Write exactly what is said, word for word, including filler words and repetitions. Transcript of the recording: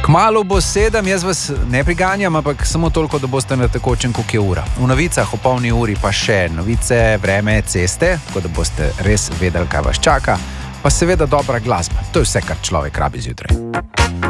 Kmalu bo sedem, jaz vas ne priganjam, ampak samo toliko, da boste na tekočem, koliko je ura. V novicah o polni uri pa še novice, vreme, ceste, tako da boste res vedeli, kaj vas čaka. Pa seveda dobra glasba. To je vse, kar človek rabi zjutraj.